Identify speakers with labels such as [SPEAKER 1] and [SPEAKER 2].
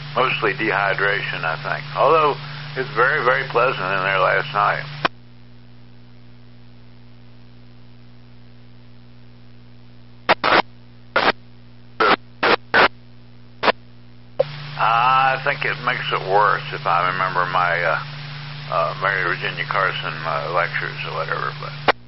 [SPEAKER 1] Mostly dehydration, I think. Although it's very, very pleasant in there last night. I think it makes it worse if I remember my Mary Virginia Carson lectures or whatever, but